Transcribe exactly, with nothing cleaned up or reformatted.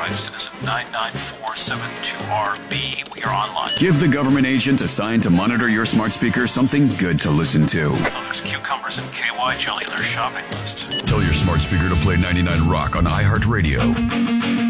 by Citizen nine nine four seven two R B. We are online. Give the government agent assigned to monitor your smart speaker something good to listen to. Oh, there's cucumbers and K Y jelly in their shopping list. Tell your smart speaker to play ninety-nine Rock on iHeartRadio.